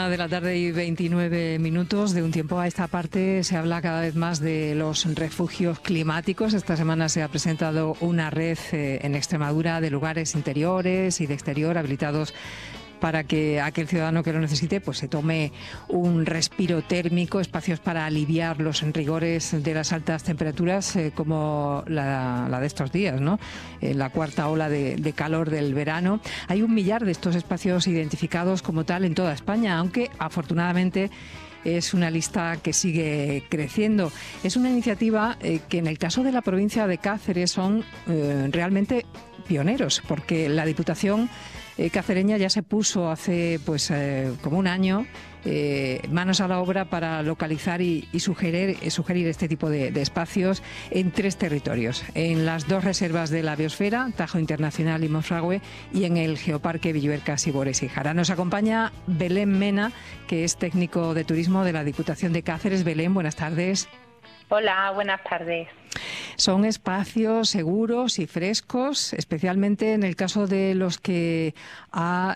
De la tarde y 29 minutos. De un tiempo a esta parte se habla cada vez más de los refugios climáticos. Esta semana se ha presentado una red en Extremadura de lugares interiores y de exterior habilitados para que aquel ciudadano que lo necesite pues se tome un respiro térmico, espacios para aliviar los rigores de las altas temperaturas como la de estos días, ¿no? La cuarta ola de calor del verano. Hay 1 millar de estos espacios identificados como tal en toda España, aunque afortunadamente es una lista que sigue creciendo. Es una iniciativa que en el caso de la provincia de Cáceres son realmente pioneros, porque la Diputación cacereña ya se puso hace como un año manos a la obra para localizar y sugerir este tipo de espacios en 3 territorios: en las 2 reservas de la biosfera, Tajo Internacional y Monfragüe, y en el Geoparque Villuercas, Sibores y Jara. Nos acompaña Belén Mena, que es técnico de turismo de la Diputación de Cáceres. Belén, buenas tardes. Hola, buenas tardes. Son espacios seguros y frescos, especialmente en el caso de los que ha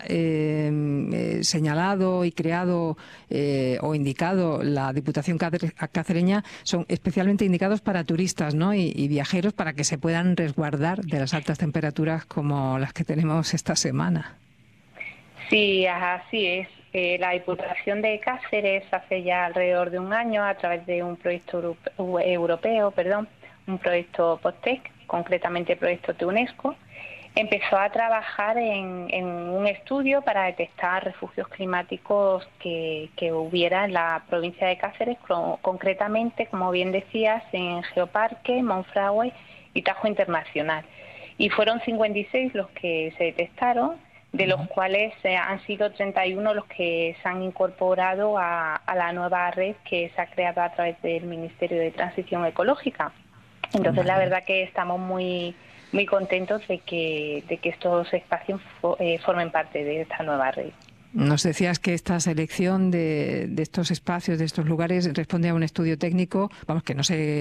señalado y creado o indicado la Diputación cacereña. Son especialmente indicados para turistas, ¿no? y viajeros, para que se puedan resguardar de las altas temperaturas como las que tenemos esta semana. Sí, así es. La Diputación de Cáceres hace ya alrededor de un año, a través de un proyecto europeo, un proyecto POSTEC, concretamente proyecto de UNESCO, empezó a trabajar en un estudio para detectar refugios climáticos que hubiera en la provincia de Cáceres, concretamente, como bien decías, en Geoparque, Monfragüe y Tajo Internacional. Y fueron 56 los que se detectaron, de los cuales han sido 31 los que se han incorporado a la nueva red que se ha creado a través del Ministerio de Transición Ecológica. Entonces, la verdad que estamos muy contentos de que estos espacios formen parte de esta nueva red. Nos decías que esta selección de estos espacios, de estos lugares, responde a un estudio técnico, que no se